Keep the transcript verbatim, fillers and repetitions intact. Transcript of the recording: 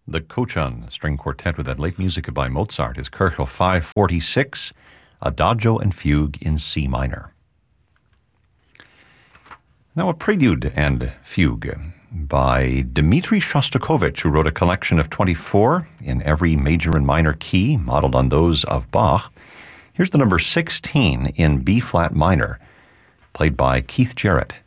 The Kochan String Quartet with that late music by Mozart is Köchel five forty-six, Adagio and Fugue in C minor. Now a prelude and fugue by Dmitri Shostakovich, who wrote a collection of twenty-four in every major and minor key, modeled on those of Bach. Here's the number sixteen in B-flat minor, played by Keith Jarrett.